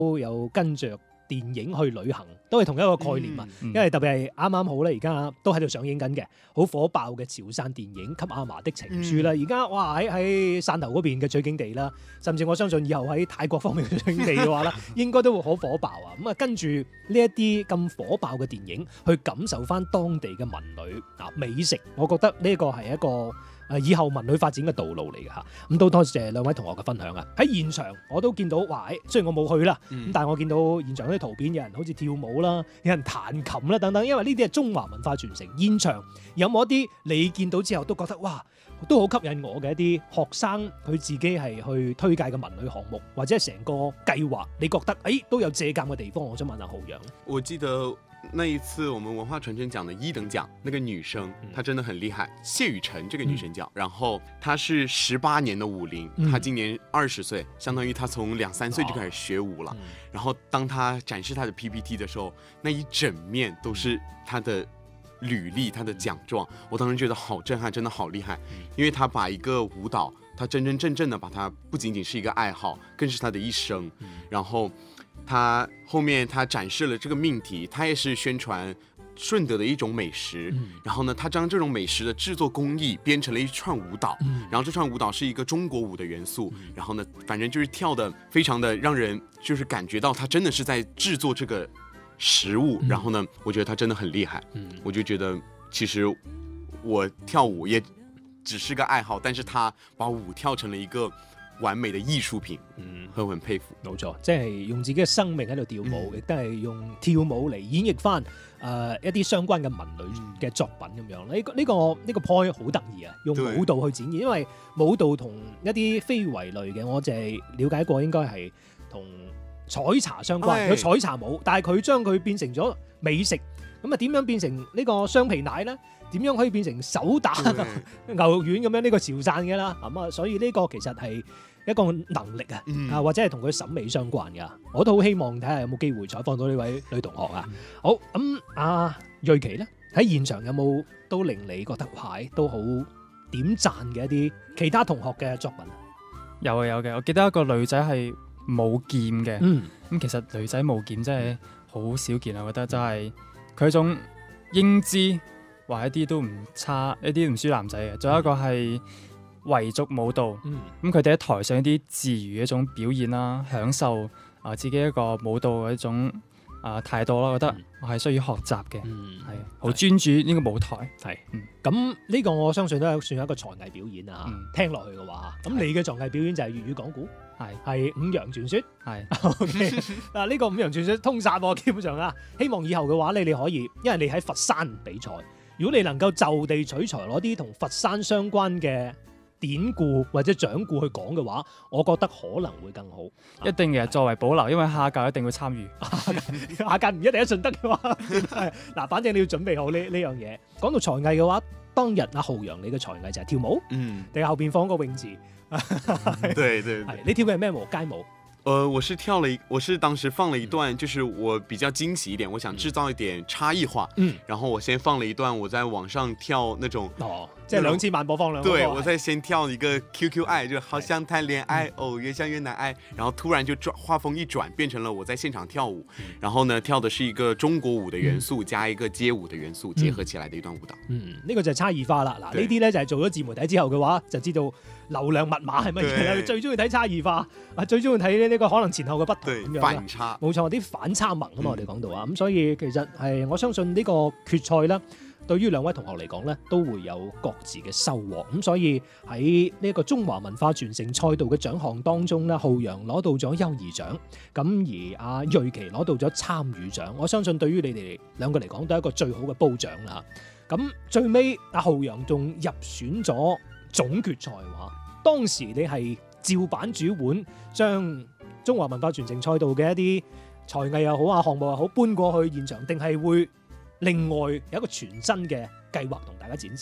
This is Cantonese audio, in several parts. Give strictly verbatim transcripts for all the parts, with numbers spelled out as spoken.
都有跟着電影去旅行，都係同一個概念啊！ 嗯、 因為特別係啱啱好咧，而家都喺度上映緊嘅，好火爆嘅潮汕電影《給阿嫲的情書》啦！而家、嗯、哇喺喺汕頭嗰邊嘅取景地啦，甚至我相信以後喺泰國方面嘅取景地嘅話咧，應該都會好火爆啊！咁啊，跟住呢一啲咁火爆嘅電影，去感受翻當地嘅文旅啊美食，我覺得呢個係一個以後文旅發展嘅道路嚟嘅嚇，咁都多謝兩位同學嘅分享啊！喺現場我都見到，哇！雖然我冇去啦，咁、嗯、但係我見到現場嗰啲圖片，有人好似跳舞啦，有人彈琴啦等等，因為呢啲係中華文化傳承。現場有冇一啲你見到之後都覺得哇，都好吸引我嘅一啲學生佢自己係去推介嘅文旅項目，或者係成個計劃，你覺得誒、哎、都有借鑑嘅地方？我想問下浩洋。 我記得那一次我們文化傳承獎的一等獎，那個女生她真的很厲害，謝雨辰這個女生叫，然後她是十八年的舞齡，她今年二十歲，相當於她從兩三歲就開始學舞了。然後當她展示她的 P P T 的時候，那一整面都是她的履歷，她的獎狀，我當時覺得好震撼，真的好厲害，因為她把一個舞蹈，她真真正正的把它不僅僅是一個愛好，更是她的一生。然後他後面他展示了這個命題，他也是宣傳順德的一種美食、嗯、然後呢他將這種美食的製作工藝編成了一串舞蹈、嗯、然後這串舞蹈是一個中國舞的元素、嗯、然後呢反正就是跳得非常的讓人就是感覺到他真的是在製作這個食物、嗯、然後呢我覺得他真的很厲害、嗯、我就覺得其實我跳舞也只是個愛好，但是他把舞跳成了一個完美的藝術品，嗯，我很佩服。 冇錯，即係用自己嘅生命喺度跳舞，亦、嗯、都係用跳舞嚟演繹翻誒、呃、一啲相關嘅文旅嘅作品咁樣。呢、這個呢、這個呢、這個 point 好得意啊！用舞蹈去展現，因為舞蹈同一啲非遺類嘅，我淨係了解過應該係同採茶相關，有採茶舞，但係佢將佢變成咗美食，咁啊點樣變成呢個雙皮奶咧？點樣可以變成手打牛肉丸咁樣？呢、這個潮汕嘅啦，咁啊，所以呢個其實係一個能力啊，嗯、啊或者係同佢審美相關噶。我都好希望睇下有冇機會採訪到呢位女同學啊。嗯、好咁，阿、啊、瑞琪咧喺現場有冇都令你覺得哇都好點讚嘅一啲其他同學嘅作品？ 有嘅有嘅，我記得一個女仔係舞劍嘅，咁、嗯、其實女仔舞劍真係好少見啊！我覺得真係佢一種英姿。話一啲都唔差，一啲唔輸男仔嘅。仲有一個係維族舞蹈，咁佢哋喺台上一啲自如嘅一種表現啦，享受啊、呃、自己一個舞蹈嘅一種啊、呃、態度啦，我覺得我係需要學習嘅，係好、嗯、專注呢個舞台。係， 咁呢個我相信都係算係一個才藝表演啊。嗯、聽落去嘅話，咁你嘅才藝表演就係粵語講古，係係五羊傳說，係 OK 嗱呢個五羊傳說通殺喎，基本上啊，希望以後嘅話你你可以，因為你喺佛山比賽。如果你能夠就地取材攞啲同佛山相關嘅典故或者掌故去講嘅話，我覺得可能會更好。 一定嘅，作為保留，因為下屆一定會參與。 下屆唔一定一順德嘅話，嗱，反正你要準備好呢呢樣嘢。講到才藝嘅話，當日阿浩洋你嘅才藝就係跳舞，嗯，定係後邊放個泳池？ 對對， 係你跳嘅係咩舞？街舞？ 呃，我是跳了一，我是當時放了一段，就是我比較驚喜一點，我想製造一點差異化，嗯，然後我先放了一段我在網上跳那種， 哦，即係兩千萬播放量， 對，我再先跳一個 Q Q 愛，就好像談戀愛，哦，越想越難愛，然後突然就轉畫風一轉，變成了我在現場跳舞，然後呢跳的是一個中國舞的元素加一個街舞的元素結合起來的一段舞蹈， 嗯，呢個就係差異化啦，嗱呢啲咧就係做咗自媒體之後嘅話，就知道流量密碼係乜嘢啦，最中意睇差異化，啊最中意睇呢個可能前後嘅不同咁樣， 反差，冇錯，啲反差萌啊嘛，我哋講到啊，咁所以其實係我相信呢個決賽啦，對於兩位同學嚟講咧，都會有各自嘅收穫。咁所以喺呢個中華文化傳承賽道嘅獎項當中咧，浩洋攞到咗優異獎，咁而阿瑞琪攞到咗參與獎。我相信對於你哋兩個嚟講，都係一個最好嘅褒獎啦。咁最尾阿浩洋仲入選咗總決賽話，當時你係照版煮碗，將中華文化傳承賽道嘅一啲才藝又好啊，項目又好搬過去現場，定係會另外有一個全新嘅計劃同大家展示呢？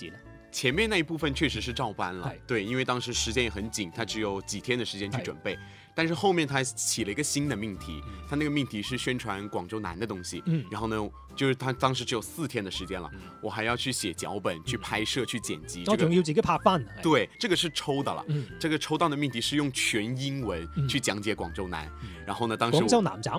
前面那一部分确实是照搬了，对，因为当时时间也很紧，他只有几天的时间去准备。但是后面他起了一个新的命题，他那个命题是宣传广州南的东西，嗯，然后呢，就是他当時只有四天的時間了，嗯、我還要去寫腳本、去拍攝、去剪輯。 我仲要自己拍翻。 對，這個是抽的了。嗯，這個抽到的命題是用全英文去講解廣州南。嗯、然後呢，當時廣州南站。